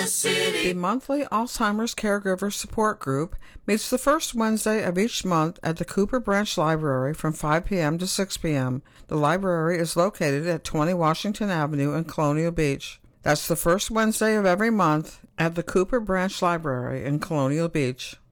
the city. The monthly Alzheimer's Caregiver Support Group meets the first Wednesday of each month at the Cooper Branch Library from 5 p.m. to 6 p.m. The library is located at 20 Washington Avenue in Colonial Beach. That's the first Wednesday of every month at the Cooper Branch Library in Colonial Beach.